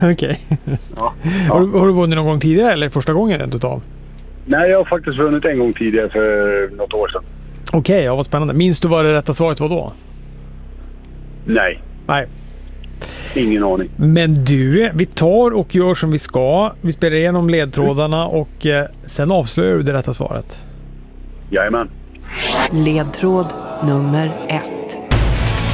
Okej. Ja. Har du vunnit någon gång tidigare eller första gången rent utav? Nej, jag har faktiskt vunnit en gång tidigare för något år sedan. Okej, ja, vad spännande. Minns du vad det rätta svaret var då? Nej, Nej. ingen aning. Men du, vi tar och gör som vi ska. Vi spelar igenom ledtrådarna och sen avslöjar du det rätta svaret. Jajamän. Ledtråd nummer 1.